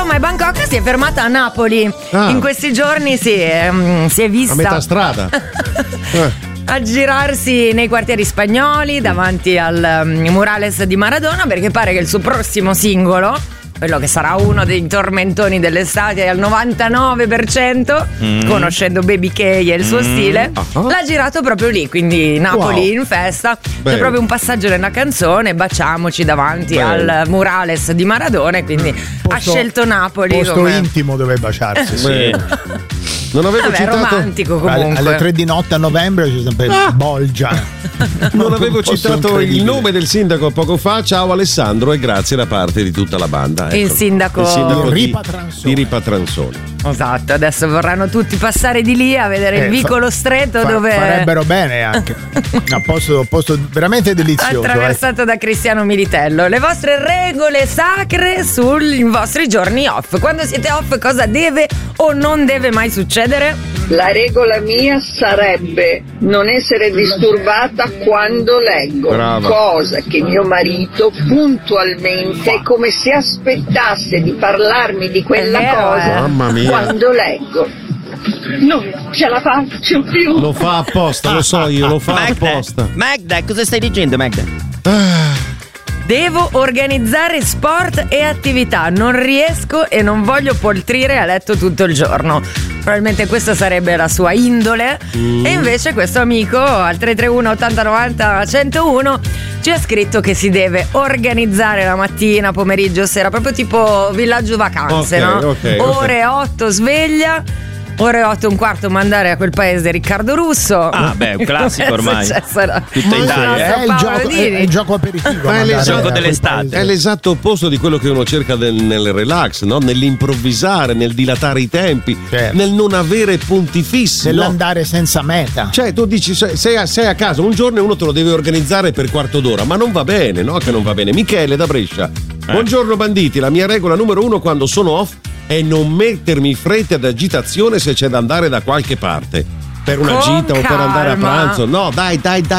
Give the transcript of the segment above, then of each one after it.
Roma e Bangkok, si è fermata a Napoli. In questi giorni si è vista a metà strada a girarsi nei quartieri spagnoli davanti al murales di Maradona, perché pare che il suo prossimo singolo, quello che sarà uno dei tormentoni dell'estate al 99%, conoscendo Baby K e il suo stile, l'ha girato proprio lì, quindi Napoli in festa. C'è proprio un passaggio nella canzone, baciamoci davanti al murales di Maradona, e quindi ha scelto Napoli posto come intimo dove baciarsi. Sì. Non avevo citato romantico comunque. Alle 3 di notte a novembre c'è sempre Bolgia. Non avevo citato il nome del sindaco poco fa. Ciao Alessandro e grazie da parte di tutta la banda. Il sindaco di Ripa Transoni. Esatto, adesso vorranno tutti passare di lì a vedere il vicolo stretto dove farebbero bene anche. Un posto veramente delizioso. Attraversato da Cristiano Militello. Le vostre regole sacre sui vostri giorni off. Quando siete off, cosa deve o non deve mai succedere? La regola mia sarebbe non essere disturbata quando leggo. Brava. Cosa che mio marito puntualmente, come se aspettasse di parlarmi di quella cosa Mamma mia. quando leggo. Non ce la faccio più. Lo fa apposta, lo so io, lo fa apposta. Magda, cosa stai dicendo, Magda? Devo organizzare sport e attività. Non riesco e non voglio poltrire a letto tutto il giorno. Probabilmente questa sarebbe la sua indole. E invece questo amico al 331 80 90 101 ci ha scritto che si deve organizzare la mattina, pomeriggio, sera, proprio tipo villaggio vacanze, no? Ore 8 sveglia, ore 8 e un quarto mandare a quel paese Riccardo Russo. Ah, beh, un classico ormai. Tutta Italia. È il gioco aperitivo. Ma è il gioco dell'estate. È l'esatto opposto di quello che uno cerca nel relax, no? Nell'improvvisare, nel dilatare i tempi, nel non avere punti fissi, nell'andare senza meta. Cioè, tu dici, sei a casa un giorno e uno te lo deve organizzare per quarto d'ora, ma non va bene, no? Che non va bene. Michele da Brescia. Buongiorno banditi, la mia regola numero 1 quando sono off è non mettermi fretta ad agitazione se c'è da andare da qualche parte per una gita o per andare a pranzo. No, dai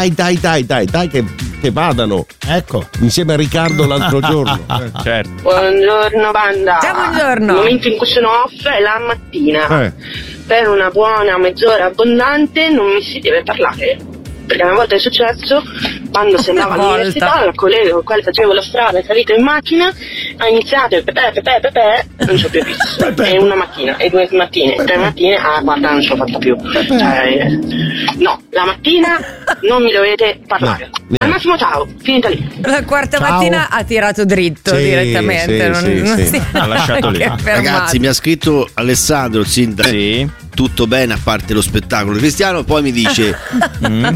che vadano. Ecco, insieme a Riccardo l'altro giorno. Certo. Buongiorno banda. Ciao, buongiorno. Il momento in cui sono off è la mattina. Per una buona mezz'ora abbondante non mi si deve parlare. Perché una volta è successo, quando sembrava all'università, la collega con la quale facevo la strada, è salita in macchina, ha iniziato il pepe, non ci ho più visto. E una mattina, e 2 mattine, 3 mattine, guarda, non ce l'ho fatta più. Cioè, no, la mattina non mi dovete parlare. Al massimo ciao, finita lì. La quarta mattina ha tirato dritto direttamente. Non si ha lasciato lì. Ragazzi, mi ha scritto Alessandro, sindaco. Tutto bene a parte lo spettacolo cristiano, poi mi dice